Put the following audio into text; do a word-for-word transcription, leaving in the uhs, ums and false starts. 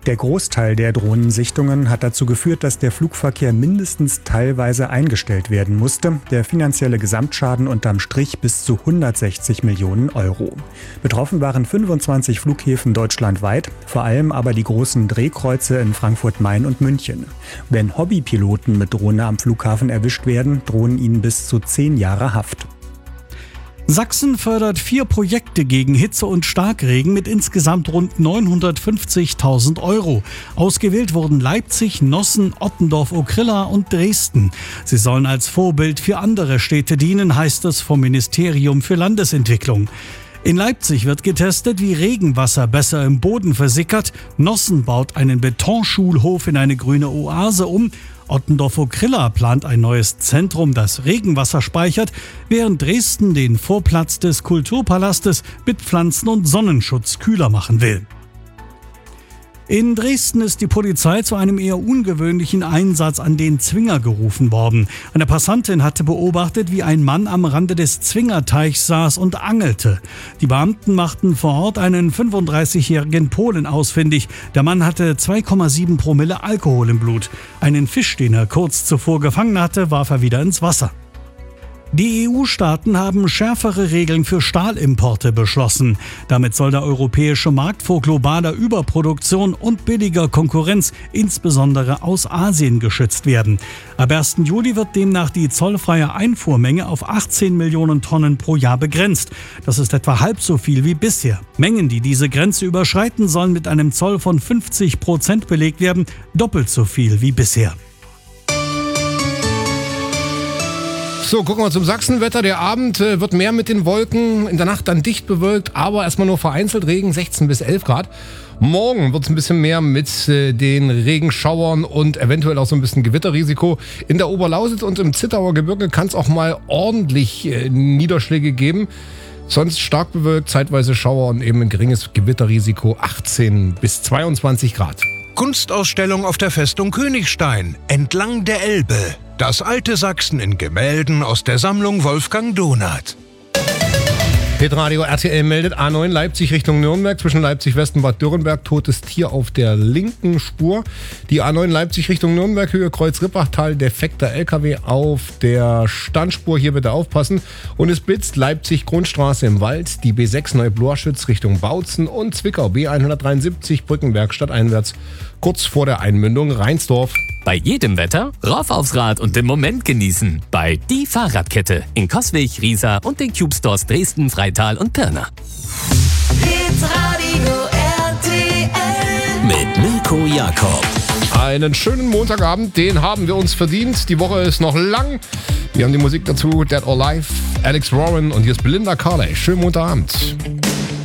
Der Großteil der Drohnensichtungen hat dazu geführt, dass der Flugverkehr mindestens teilweise eingestellt werden musste. Der finanzielle Gesamtschaden unterm Strich bis zu hundertsechzig Millionen Euro. Betroffen waren fünfundzwanzig Flughäfen deutschlandweit, vor allem aber die großen Drehkreuze in Frankfurt-Main und München. Wenn Hobbypiloten mit Drohne am Flughafen erwischt werden, drohen ihnen bis zu zehn Jahre Haft. Sachsen fördert vier Projekte gegen Hitze und Starkregen mit insgesamt rund neunhundertfünfzigtausend Euro. Ausgewählt wurden Leipzig, Nossen, Ottendorf-Okrilla und Dresden. Sie sollen als Vorbild für andere Städte dienen, heißt es vom Ministerium für Landesentwicklung. In Leipzig wird getestet, wie Regenwasser besser im Boden versickert. Nossen baut einen Betonschulhof in eine grüne Oase um. Ottendorf-Okrilla plant ein neues Zentrum, das Regenwasser speichert, während Dresden den Vorplatz des Kulturpalastes mit Pflanzen und Sonnenschutz kühler machen will. In Dresden ist die Polizei zu einem eher ungewöhnlichen Einsatz an den Zwinger gerufen worden. Eine Passantin hatte beobachtet, wie ein Mann am Rande des Zwingerteichs saß und angelte. Die Beamten machten vor Ort einen fünfunddreißigjährigen Polen ausfindig. Der Mann hatte zwei Komma sieben Promille Alkohol im Blut. Einen Fisch, den er kurz zuvor gefangen hatte, warf er wieder ins Wasser. Die E U-Staaten haben schärfere Regeln für Stahlimporte beschlossen. Damit soll der europäische Markt vor globaler Überproduktion und billiger Konkurrenz, insbesondere aus Asien, geschützt werden. Ab ersten Juli wird demnach die zollfreie Einfuhrmenge auf achtzehn Millionen Tonnen pro Jahr begrenzt. Das ist etwa halb so viel wie bisher. Mengen, die diese Grenze überschreiten, sollen mit einem Zoll von fünfzig Prozent belegt werden, doppelt so viel wie bisher. So, gucken wir zum Sachsenwetter. Der Abend äh, wird mehr mit den Wolken, in der Nacht dann dicht bewölkt, aber erstmal nur vereinzelt Regen, sechzehn bis elf Grad. Morgen wird es ein bisschen mehr mit äh, den Regenschauern und eventuell auch so ein bisschen Gewitterrisiko. In der Oberlausitz und im Zittauer Gebirge kann es auch mal ordentlich äh, Niederschläge geben. Sonst stark bewölkt, zeitweise Schauer und eben ein geringes Gewitterrisiko, achtzehn bis zweiundzwanzig Grad. Kunstausstellung auf der Festung Königstein, entlang der Elbe. Das alte Sachsen in Gemälden aus der Sammlung Wolfgang Donath. Hitradio R T L meldet A neun Leipzig Richtung Nürnberg, zwischen Leipzig West und Bad Dürrenberg, totes Tier auf der linken Spur. Die A neun Leipzig Richtung Nürnberg, Höhe Kreuz-Rippachtal, defekter L K W auf der Standspur, hier bitte aufpassen. Und es blitzt Leipzig Grundstraße im Wald, die B sechs Neublorschütz Richtung Bautzen und Zwickau B hundertdreiundsiebzig Brückenberg stadteinwärts, kurz vor der Einmündung Rheinsdorf. Bei jedem Wetter rauf aufs Rad und den Moment genießen. Bei Die Fahrradkette in Coswig, Riesa und den Cube Stores Dresden, Freital und Pirna. Hitradio R T L Mit Mirko Jakob. Einen schönen Montagabend, den haben wir uns verdient. Die Woche ist noch lang. Wir haben die Musik dazu, Dead or Alive, Alex Warren und hier ist Belinda Carley. Schönen Montagabend.